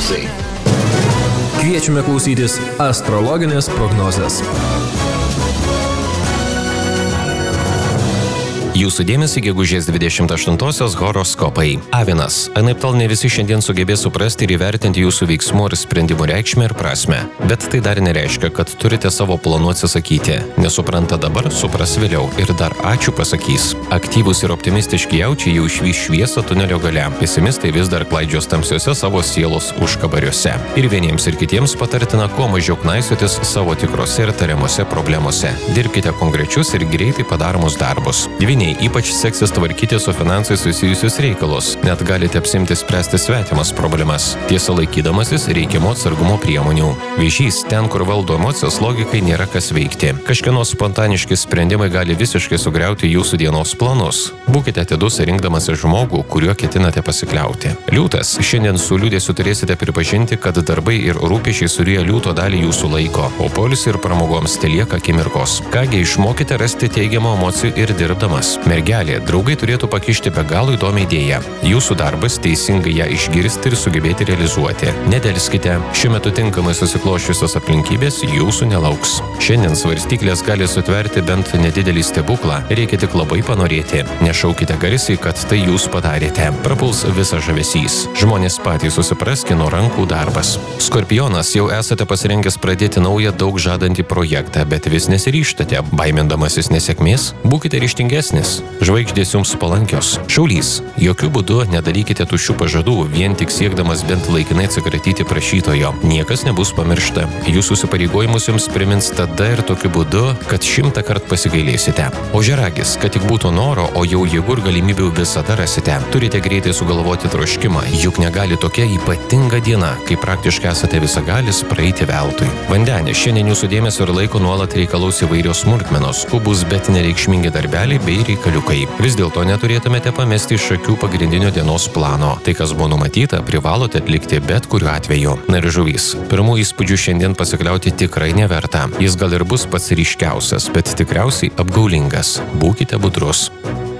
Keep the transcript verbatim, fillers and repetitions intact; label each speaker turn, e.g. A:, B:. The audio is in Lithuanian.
A: finansai.
B: Kviečiame klausytis astrologinės prognozės.
C: Jūsų dėmesį gegužės dvidešimt aštuntosios horoskopai. Avinas. Anaiptol ne visi šiandien sugebės suprasti ir įvertinti jūsų veiksmų ir sprendimų reikšmę ir prasmę. Bet tai dar nereiškia, kad turite savo planų atsisakyti. Nesupranta dabar, supras vėliau ir dar ačiū pasakys. Aktyvūs ir optimistiški jaučiai jau išvys šviesą tunelio gale. Pesimistai vis dar klaidžios tamsiuose savo sielos užkabariuose. Ir vieniems ir kitiems patartina kuo mažiau knaisiotis savo tikrose ir tariamose problemose. Dirbkite konkrečius ir greitai padaromus darbus. Dvyniai. Ypač seksis tvarkyti su finansais susijusius reikalus, net galite apsimti spręsti svetimas problemas, tiesa laikydamasis reikiamo atsargumo priemonių. Vėžys, ten, kur valdo emocijos, logikai nėra kas veikti. Kažkieno spontaniški sprendimai gali visiškai sugriauti jūsų dienos planus. Būkite atidus rinkdamasi žmogų, kuriuo ketinate pasikliauti. Liūtas, šiandien su liūdėsiu turėsite pripažinti, kad darbai ir rūpesčiai suryja liūto dalį jūsų laiko, o poilsiui ir pramogoms telieka akimirkos. Kągi, išmokite rasti teigiamą emocijų ir dirbdamas. Mergelė, draugai turėtų pakišti be galo įdomią idėją. Jūsų darbas teisingai ją išgirsti ir sugebėti realizuoti. Nedelskite, šiuo metu tinkamai susikloščiusios aplinkybės jūsų nelauks. Šiandien svarstyklės gali sutverti bent nedidelį stebuklą, reikia tik labai panorėti. Nešaukite garsiai, kad tai jūs padarėte. Prapuls visas žavesys. Žmonės patys susipraskino rankų darbas. Skorpionas, jau esate pasirengęs pradėti naują daug žadantį projektą, bet vis nesiryžtate, baimindamasis nesėkmės. Būkite ryžtingesnis. Žvaigždės jums palankios. Šaulys, jokių būdų nedarykite tuščių pažadų, vien tik siekdamas bent laikinai atsikratyti prašytojo. Niekas nebus pamiršta. Jūsų įsipareigojimus jums primins tada ir tokiu būdu, kad šimtą kart pasigailėsite. Ožiaragis, kad tik būtų noro, o jau jėgų ir galimybių visada rasite. Turite greitai sugalvoti troškimą, juk negali tokia ypatinga diena, kai praktiškai esate visagalis praeiti veltui. Vandenė, šiandien jūsų dėmesio ir laiko nuolat reikalaus įvairios smulkmenos, skubus, bet nereikšmingi darbeliai bei reikaliukai. Vis dėlto neturėtumėte pamesti iš akių pagrindinio dienos plano. Tai, kas buvo numatyta, privalote atlikti bet kuriuo atveju. Na ir žuvys. Pirmų įspūdžių šiandien pasikliauti tikrai neverta. Jis gal ir bus pats ryškiausias, bet tikriausiai apgaulingas. Būkite budrus.